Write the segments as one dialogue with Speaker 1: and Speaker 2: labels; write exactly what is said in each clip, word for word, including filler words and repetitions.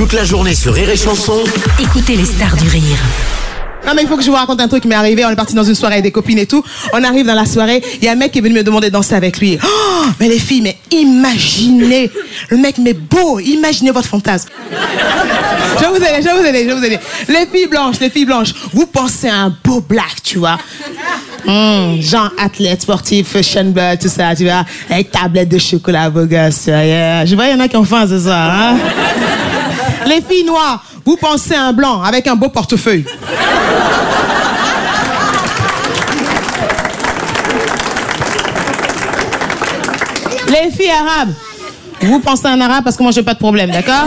Speaker 1: Toute la journée sur Rire et Chanson.
Speaker 2: Écoutez les stars du rire.
Speaker 3: Non mais il faut que je vous raconte un truc qui m'est arrivé. On est parti dans une soirée avec des copines et tout. On arrive dans la soirée, il y a un mec qui est venu me demander de danser avec lui. Oh, mais les filles, mais imaginez, le mec mais beau, imaginez votre fantasme. Je vais vous aider, je vais vous aider, je vais vous aider. Les filles blanches, les filles blanches, vous pensez à un beau black, tu vois. Mmh, genre athlète, sportif, fashion blood, tout ça, tu vois, avec tablette de chocolat beau gosse. Yeah. Je vois, il y en a qui ont faim ce soir. Hein? Les filles noires, vous pensez à un blanc avec un beau portefeuille. Les filles arabes, vous pensez à un arabe parce que moi j'ai pas de problème, d'accord?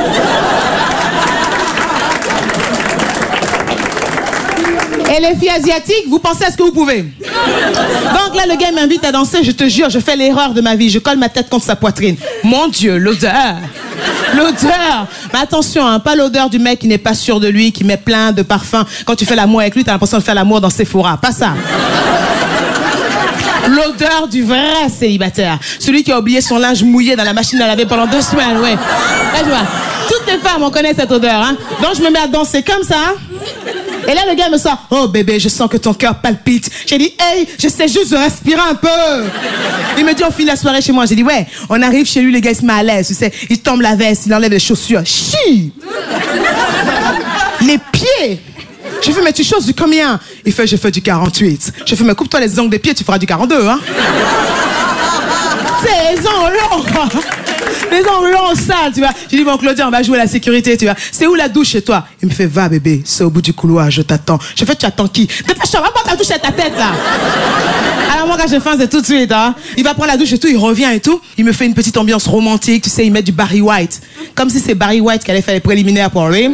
Speaker 3: Et les filles asiatiques, vous pensez à ce que vous pouvez. Donc là, le gars m'invite à danser, je te jure, je fais l'erreur de ma vie, je colle ma tête contre sa poitrine. Mon Dieu, l'odeur. L'odeur. Mais attention, hein, pas l'odeur du mec qui n'est pas sûr de lui, qui met plein de parfums. Quand tu fais l'amour avec lui, t'as l'impression de faire l'amour dans Sephora. Pas ça. L'odeur du vrai célibataire. Celui qui a oublié son linge mouillé dans la machine à laver pendant deux semaines, ouais. Là, je vois. Toutes les femmes, on connaît cette odeur, hein. Donc, je me mets à danser comme ça, hein. Et là, le gars me sort, oh bébé, je sens que ton cœur palpite. J'ai dit, hey, j'essaie juste de respirer un peu. Il me dit, on finit la soirée chez moi. J'ai dit, ouais, on arrive chez lui, le gars, il se met à l'aise, tu sais. Il tombe la veste, il enlève les chaussures. Chi! Les pieds! J'ai fait, mais tu choses du combien? Il fait, je fais du quarante-huit. Je fais, mais coupe-toi les ongles des pieds, tu feras du quarante-deux, hein. C'est les ongles longs, les ongles longs sales, tu vois. J'ai dit, bon, Claudia, on va jouer à la sécurité, tu vois. C'est où la douche chez toi? Il me fait, va, bébé, c'est au bout du couloir, je t'attends. Je fais, tu attends qui? Dépêche-toi, va prendre ta douche à ta tête, là. Alors, moi, quand j'ai faim, c'est tout de suite, hein. Il va prendre la douche et tout, il revient et tout. Il me fait une petite ambiance romantique, tu sais, il met du Barry White. Comme si c'est Barry White qui allait faire les préliminaires pour lui.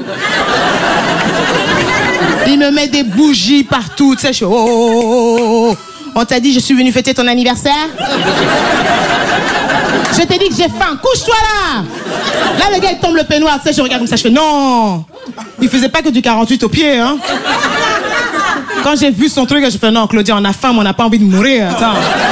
Speaker 3: Il me met des bougies partout, tu sais, je suis, oh, oh, oh, oh. On t'a dit, je suis venu fêter ton anniversaire? Je t'ai dit que j'ai faim, couche-toi là! Là, le gars, il tombe le peignoir, tu sais, je regarde comme ça, je fais, non! Il faisait pas que du quarante-huit au pied, hein? Quand j'ai vu son truc, je fais, non, Claudia, on a faim, mais on n'a pas envie de mourir, attends.